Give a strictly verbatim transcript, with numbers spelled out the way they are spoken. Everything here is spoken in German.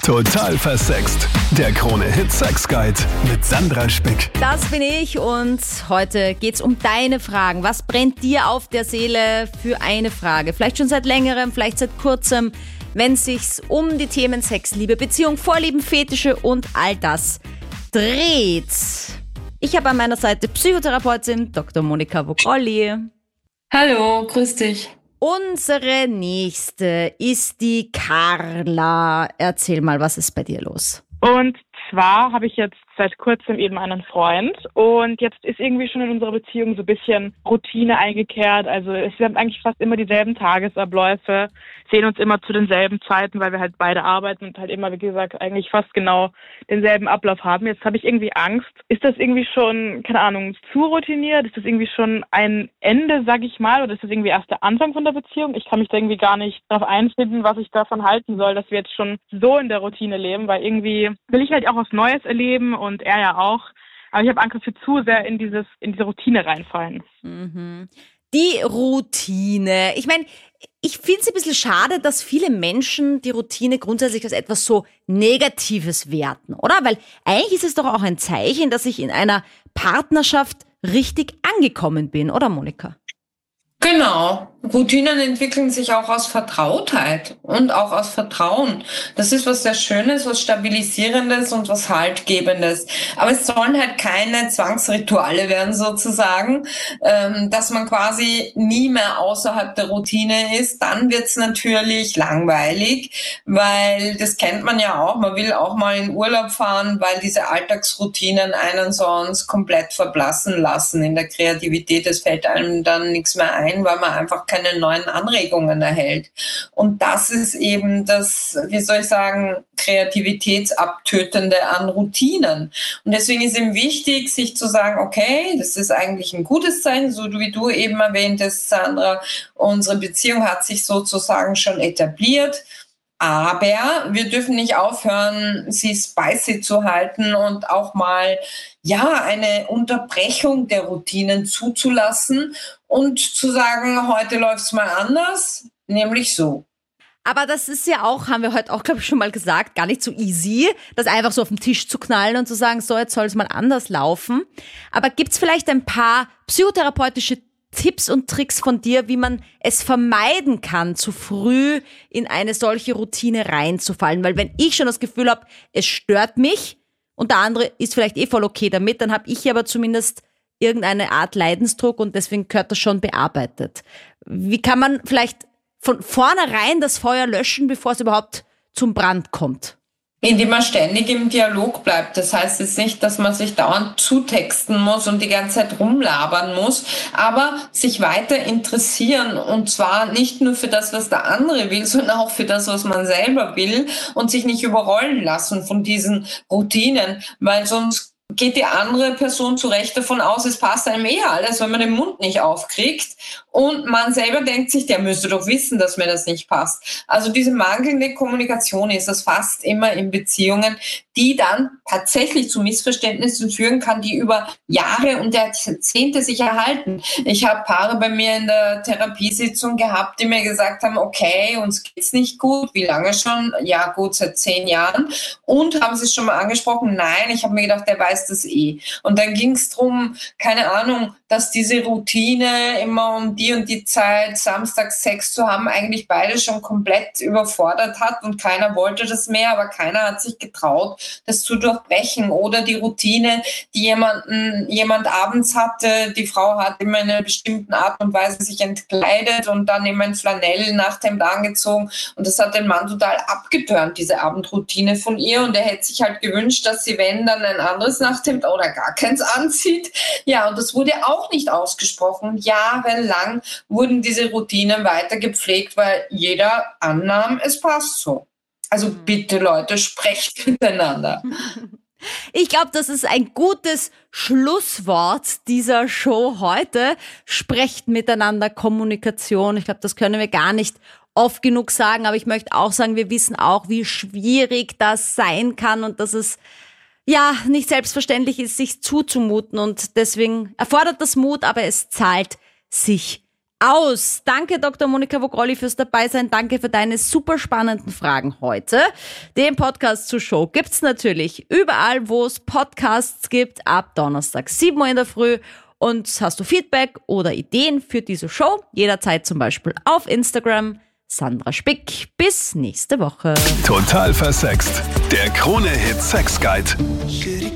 Total versext. Der Krone-Hit Sex Guide mit Sandra Spick. Das bin ich und heute geht's um deine Fragen. Was brennt dir auf der Seele für eine Frage? Vielleicht schon seit längerem, vielleicht seit kurzem, wenn es sich um die Themen Sex, Liebe, Beziehung, Vorlieben, Fetische und all das dreht. Ich habe an meiner Seite Psychotherapeutin Doktor Monika Vogolli. Hallo, grüß dich. Unsere nächste ist die Carla. Erzähl mal, was ist bei dir los? Und zwar habe ich jetzt seit kurzem eben einen Freund und jetzt ist irgendwie schon in unserer Beziehung so ein bisschen Routine eingekehrt. Also wir haben eigentlich fast immer dieselben Tagesabläufe, sehen uns immer zu denselben Zeiten, weil wir halt beide arbeiten und halt immer, wie gesagt, eigentlich fast genau denselben Ablauf haben. Jetzt habe ich irgendwie Angst. Ist das irgendwie schon, keine Ahnung, zu routiniert? Ist das irgendwie schon ein Ende, sag ich mal, oder ist das irgendwie erst der Anfang von der Beziehung? Ich kann mich da irgendwie gar nicht darauf einfinden, was ich davon halten soll, dass wir jetzt schon so in der Routine leben, weil irgendwie will ich halt auch was Neues erleben und er ja auch. Aber ich habe Angst, dass wir zu sehr in dieses in diese Routine reinfallen. Mhm. Die Routine. Ich meine, ich finde es ein bisschen schade, dass viele Menschen die Routine grundsätzlich als etwas so Negatives werten, oder? Weil eigentlich ist es doch auch ein Zeichen, dass ich in einer Partnerschaft richtig angekommen bin, oder Monika? Genau. Routinen entwickeln sich auch aus Vertrautheit und auch aus Vertrauen. Das ist was sehr Schönes, was Stabilisierendes und was Haltgebendes. Aber es sollen halt keine Zwangsrituale werden sozusagen, ähm, dass man quasi nie mehr außerhalb der Routine ist. Dann wird's natürlich langweilig, weil das kennt man ja auch. Man will auch mal in Urlaub fahren, weil diese Alltagsroutinen einen sonst komplett verblassen lassen in der Kreativität. Es fällt einem dann nichts mehr ein, weil man einfach keine neuen Anregungen erhält. Und das ist eben das, wie soll ich sagen, Kreativitätsabtötende an Routinen. Und deswegen ist eben wichtig, sich zu sagen, okay, das ist eigentlich ein gutes Zeichen, so wie du eben erwähntest, Sandra, unsere Beziehung hat sich sozusagen schon etabliert. Aber wir dürfen nicht aufhören, sie spicy zu halten und auch mal, ja, eine Unterbrechung der Routinen zuzulassen und zu sagen, heute läuft's mal anders, nämlich so. Aber das ist ja auch, haben wir heute auch, glaube ich, schon mal gesagt, gar nicht so easy, das einfach so auf den Tisch zu knallen und zu sagen, so, jetzt soll es mal anders laufen. Aber gibt's vielleicht ein paar psychotherapeutische Tipps und Tricks von dir, wie man es vermeiden kann, zu früh in eine solche Routine reinzufallen? Weil wenn ich schon das Gefühl habe, es stört mich und der andere ist vielleicht eh voll okay damit, dann habe ich aber zumindest irgendeine Art Leidensdruck und deswegen gehört das schon bearbeitet. Wie kann man vielleicht von vornherein das Feuer löschen, bevor es überhaupt zum Brand kommt? Indem man ständig im Dialog bleibt. Das heißt jetzt nicht, dass man sich dauernd zutexten muss und die ganze Zeit rumlabern muss, aber sich weiter interessieren und zwar nicht nur für das, was der andere will, sondern auch für das, was man selber will und sich nicht überrollen lassen von diesen Routinen, weil sonst geht die andere Person zu Recht davon aus, es passt einem eh alles, wenn man den Mund nicht aufkriegt und man selber denkt sich, der müsste doch wissen, dass mir das nicht passt. Also diese mangelnde Kommunikation ist das fast immer in Beziehungen, die dann tatsächlich zu Missverständnissen führen kann, die über Jahre und Jahrzehnte sich erhalten. Ich habe Paare bei mir in der Therapiesitzung gehabt, die mir gesagt haben, okay, uns geht's nicht gut, wie lange schon? Ja gut, seit zehn Jahren. Und haben sie es schon mal angesprochen? Nein, ich habe mir gedacht, der weiß das eh. Und dann ging es darum, keine Ahnung, dass diese Routine immer um die und die Zeit samstags Sex zu haben, eigentlich beide schon komplett überfordert hat und keiner wollte das mehr, aber keiner hat sich getraut, das zu durchbrechen. Oder die Routine, die jemanden, jemand abends hatte, die Frau hat immer in einer bestimmten Art und Weise sich entkleidet und dann immer ein Flanell-Nachthemd angezogen und das hat den Mann total abgetörnt, diese Abendroutine von ihr und er hätte sich halt gewünscht, dass sie, wenn, dann ein anderes Nachthemd oder gar keins anzieht. Ja, und das wurde auch nicht ausgesprochen. Jahrelang wurden diese Routinen weiter gepflegt, weil jeder annahm, es passt so. Also bitte Leute, sprecht miteinander. Ich glaube, das ist ein gutes Schlusswort dieser Show heute. Sprecht miteinander, Kommunikation. Ich glaube, das können wir gar nicht oft genug sagen, aber ich möchte auch sagen, wir wissen auch, wie schwierig das sein kann und dass es ja nicht selbstverständlich ist, sich zuzumuten und deswegen erfordert das Mut, aber es zahlt sich aus. Danke, Doktor Monika Vogrolli, fürs Dabeisein. Danke für deine super spannenden Fragen heute. Den Podcast zur Show gibt's natürlich überall, wo es Podcasts gibt, ab Donnerstag sieben Uhr in der Früh. Und hast du Feedback oder Ideen für diese Show? Jederzeit zum Beispiel auf Instagram. Sandra Spick. Bis nächste Woche. Total versext. Der Krone-Hit Sex Guide.